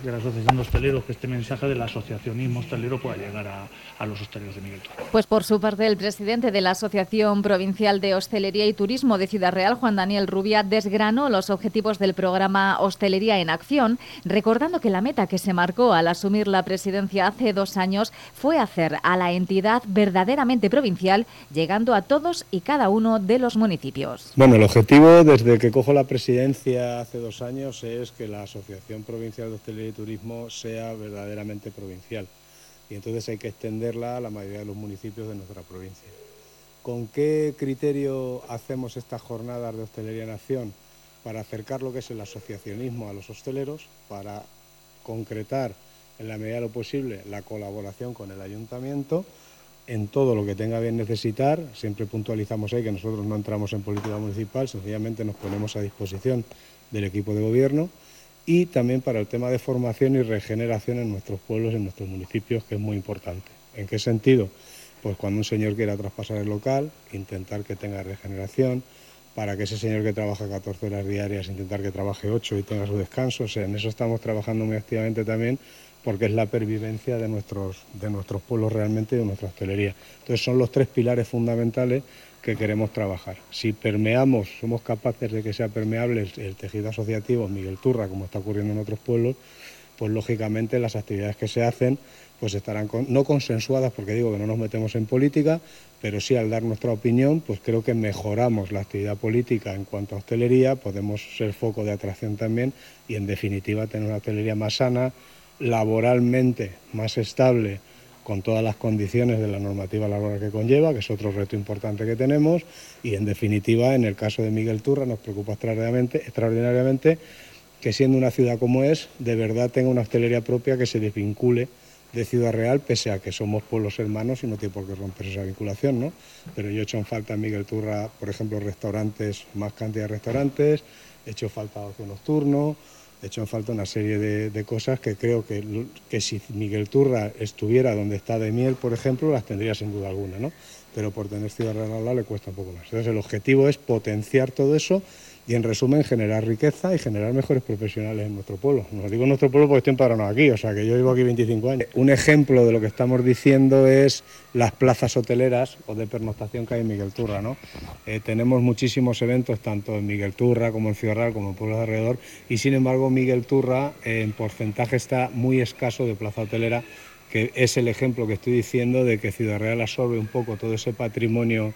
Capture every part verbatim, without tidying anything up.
de la Asociación de Hosteleros que este mensaje del asociacionismo hostelero pueda llegar a, a los hosteleros de Miguel Turra. Pues por su parte, el presidente de la Asociación Provincial de Hostelería y Turismo de Ciudad Real, Juan Daniel Rubia, desgranó los objetivos del programa Hostelería en Acción, recordando que la meta que se marcó al asumir la presidencia hace dos años fue hacer a la entidad verdaderamente provincial, llegando a todos y cada uno de los municipios. Bueno, el objetivo desde que cojo la presidencia hace dos años es que la Asociación Provincial de Hostelería y Turismo sea verdaderamente provincial. Y entonces hay que extenderla a la mayoría de los municipios de nuestra provincia. ¿Con qué criterio hacemos estas jornadas de hostelería en acción? Para acercar lo que es el asociacionismo a los hosteleros, para concretar en la medida de lo posible la colaboración con el ayuntamiento en todo lo que tenga bien necesitar. Siempre puntualizamos ahí que nosotros no entramos en política municipal, sencillamente nos ponemos a disposición del equipo de gobierno, y también para el tema de formación y regeneración en nuestros pueblos, en nuestros municipios, que es muy importante. ¿En qué sentido? Pues cuando un señor quiera traspasar el local, intentar que tenga regeneración, para que ese señor que trabaja catorce horas diarias, intentar que trabaje ocho y tenga su descanso. O sea, en eso estamos trabajando muy activamente también, porque es la pervivencia de nuestros, de nuestros pueblos realmente y de nuestra hostelería. Entonces son los tres pilares fundamentales que queremos trabajar. Si permeamos, somos capaces de que sea permeable el, el tejido asociativo en Miguel Turra, como está ocurriendo en otros pueblos, pues lógicamente las actividades que se hacen pues estarán con, no consensuadas, porque digo que no nos metemos en política, pero sí al dar nuestra opinión, pues creo que mejoramos la actividad política en cuanto a hostelería, podemos ser foco de atracción también y en definitiva tener una hostelería más sana, laboralmente más estable, con todas las condiciones de la normativa laboral que conlleva, que es otro reto importante que tenemos, y en definitiva, en el caso de Miguel Turra, nos preocupa extraordinariamente, extraordinariamente que siendo una ciudad como es, de verdad tenga una hostelería propia que se desvincule de Ciudad Real, pese a que somos pueblos hermanos y no tiene por qué romper esa vinculación, ¿no? Pero yo he hecho en falta en Miguel Turra, por ejemplo, restaurantes, más cantidad de restaurantes, he hecho falta ocio nocturno, he hecho en falta una serie de, de cosas que creo que, que si Miguel Turra estuviera donde está de Miel, por ejemplo, las tendría sin duda alguna, ¿no? Pero por tener Ciudad Real al lado le cuesta un poco más. Entonces el objetivo es potenciar todo eso y, en resumen, generar riqueza y generar mejores profesionales en nuestro pueblo. No digo nuestro pueblo porque estoy empadronado aquí, o sea que yo llevo aquí veinticinco años. Un ejemplo de lo que estamos diciendo es las plazas hoteleras o de pernoctación que hay en Miguel Turra, ¿no? Eh, tenemos muchísimos eventos, tanto en Miguel Turra como en Ciudad Real, como en pueblos de alrededor, y sin embargo Miguel Turra eh, en porcentaje está muy escaso de plaza hotelera, que es el ejemplo que estoy diciendo de que Ciudad Real absorbe un poco todo ese patrimonio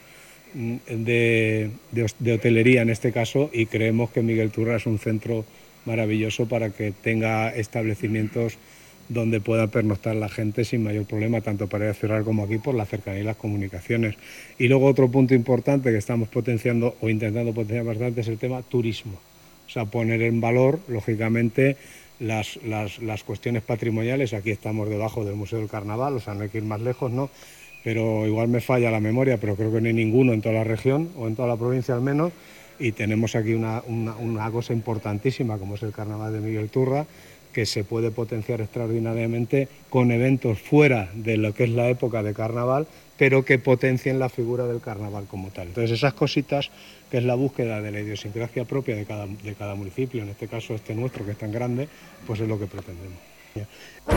De, de, de hotelería en este caso, y creemos que Miguel Turra es un centro maravilloso para que tenga establecimientos donde pueda pernoctar la gente sin mayor problema, tanto para ir a cerrar como aquí por la cercanía y las comunicaciones. Y luego otro punto importante que estamos potenciando o intentando potenciar bastante es el tema turismo, o sea, poner en valor lógicamente las, las, las cuestiones patrimoniales. Aquí estamos debajo del Museo del Carnaval, o sea, no hay que ir más lejos, ¿no? Pero igual me falla la memoria, pero creo que no hay ninguno en toda la región, o en toda la provincia al menos, y tenemos aquí una, una, una cosa importantísima como es el Carnaval de Miguel Turra, que se puede potenciar extraordinariamente con eventos fuera de lo que es la época de Carnaval, pero que potencien la figura del Carnaval como tal. Entonces esas cositas, que es la búsqueda de la idiosincrasia propia de cada, de cada municipio, en este caso este nuestro que es tan grande, pues es lo que pretendemos.